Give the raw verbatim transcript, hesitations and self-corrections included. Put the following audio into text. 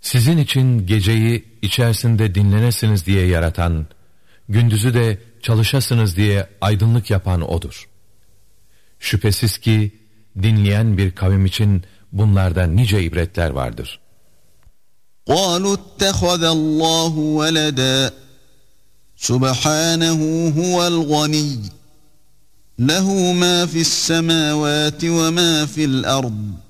Sizin için geceyi içerisinde dinlenesiniz diye yaratan, gündüzü de çalışasınız diye aydınlık yapan O'dur. Şüphesiz ki dinleyen bir kavim için bunlarda nice ibretler vardır. قَالُوا اتَّخَذَ اللّٰهُ وَلَدًا سُبْحَانَهُ هُوَ الْغَنِيُّ لَهُ مَا فِي السَّمَاوَاتِ وَمَا فِي الْأَرْضِ